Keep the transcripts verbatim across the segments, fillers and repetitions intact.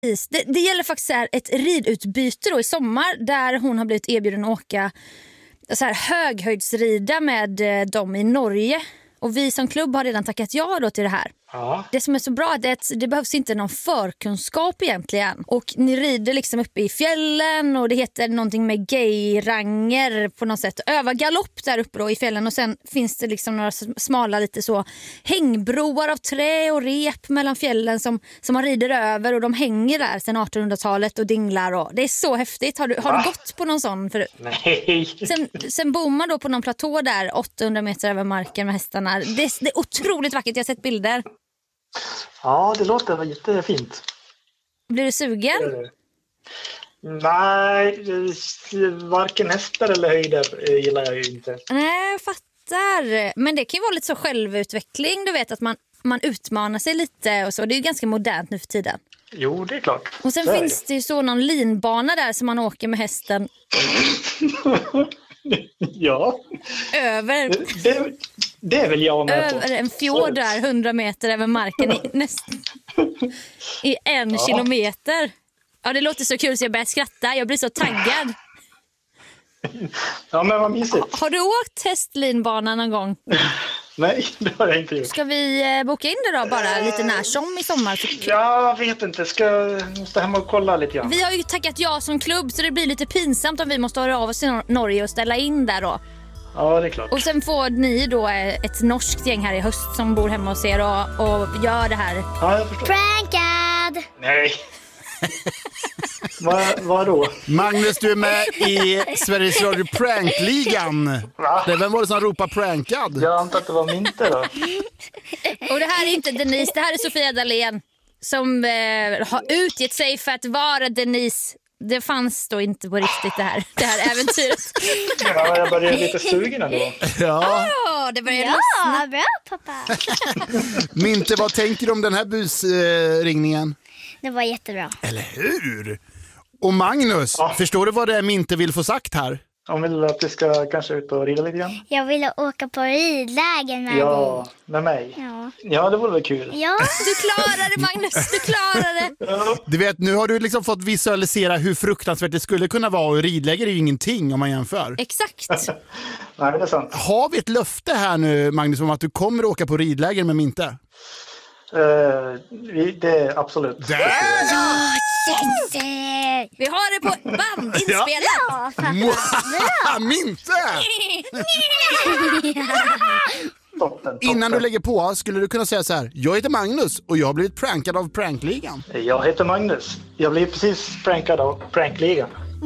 Det, det gäller faktiskt så här ett ridutbyte då i sommar där hon har blivit erbjuden att åka så här höghöjdsrida med dem i Norge. Och vi som klubb har redan tackat ja då till det här. Ja. Det som är så bra är att det behövs inte någon förkunskap egentligen. Och ni rider liksom uppe i fjällen och det heter någonting med gayranger på något sätt. Öva galopp där uppe då i fjällen och sen finns det liksom några smala lite så hängbroar av trä och rep mellan fjällen som, som man rider över och de hänger där sedan artonhundratalet och dinglar och det är så häftigt. Har du, har du gått på någon sån förut? Nej. Sen, sen bor man då på någon platå där åttahundra meter över marken med hästarna. Det, det är otroligt vackert, jag har sett bilder. Ja, det låter jättefint. Blir du sugen? Nej, varken hästar eller höjder gillar jag ju inte. Nej, jag fattar. Men det kan ju vara lite så självutveckling, du vet att man, man utmanar sig lite och så. Det är ju ganska modernt nu för tiden. Jo, det är klart. Och sen det finns det ju så någon linbana där som man åker med hästen. Ja. Över... Det, det är väl jag med över på. en fjord där, hundra meter över marken i, nästan, i en ja. kilometer. Ja, det låter så kul så jag börjar skratta. Jag blir så taggad. Ja, men vad mysigt. Har du åkt hästlinbanan någon gång? Nej, det har jag inte gjort. Ska vi boka in det då bara lite när som i sommar? Så... Jag vet inte, ska måste hem och kolla lite grann. Vi har ju tackat ja som klubb så det blir lite pinsamt om vi måste höra av oss till Norge och ställa in där då. Ja, det är klart. Och sen får ni då ett norskt gäng här i höst som bor hemma hos er och, och gör det här. Ja, jag förstår. Prankad! Nej. Vad, vad då? Magnus, du är med i Sveriges Radio Prankligan. Va? Det, vem var det som ropade prankad? Jag antar att det var Minte då. Och det här är inte Denise, det här är Sofia Dalén som eh, har utgett sig för att vara Denise. Det fanns då inte på riktigt det här, det här äventyret. Ja, jag började lite sugen ändå. Ja. Oh, det börjar Ja, lossna. bra pappa. Minte, vad tänker du om den här busringningen? Det var jättebra. Eller hur? Och Magnus, Ja. förstår du vad det är Minte vill få sagt här? Om vill att du ska kanske ut och rida lite grann? Jag ville åka på ridlägen med Ja, dig. med mig. Ja. Ja, det vore väl kul. Ja. Du klarar det, Magnus, du klarar det. Ja. Du vet, nu har du liksom fått visualisera hur fruktansvärt det skulle kunna vara och ridläger är ju ingenting om man jämför. Exakt. Nej, det är sant. Har vi ett löfte här nu, Magnus, om att du kommer att åka på ridläger med Minte? Uh, vi, det är absolut. Ja, yes. Vi har det på band inspelat. Ja, pappa. Minte! Toppen, toppen. Innan du lägger på skulle du kunna säga så här: jag heter Magnus och jag har blivit prankad av Prankligan. Jag heter Magnus. Jag blev precis prankad av Prankligan.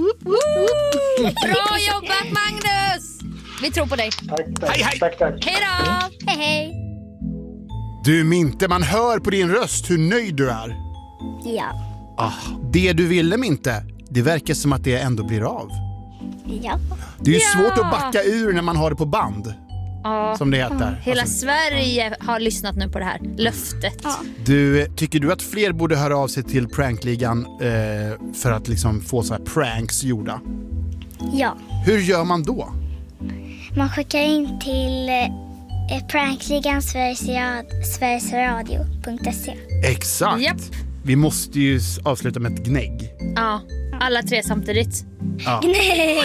Bra jobbat, Magnus. Vi tror på dig. Tack, tack. Hej, hej. Tack, tack. Hej då. Hej, hej. Du Minte, man hör på din röst hur nöjd du är. Ja. Ah, det du ville Minte, det verkar som att det ändå blir av. Ja. Det är ju Ja. svårt att backa ur när man har det på band, Ja. som det heter. Hela Alltså, Sverige har lyssnat nu på det här löftet. Ja. du, tycker du att fler borde höra av sig till Prankligan eh, för att liksom få så här pranks gjorda? Ja. Hur gör man då? Man skickar in till eh, prankligan sveriges radio punkt se. Exakt. Japp. Vi måste ju avsluta med ett gnägg. Ja, alla tre samtidigt. Ja. Nej.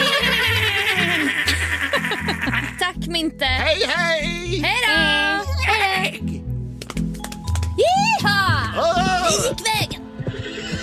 Tack Minte. Hej, hej! Hej då. Hej. Jiha! Ah! Vi gick vägen.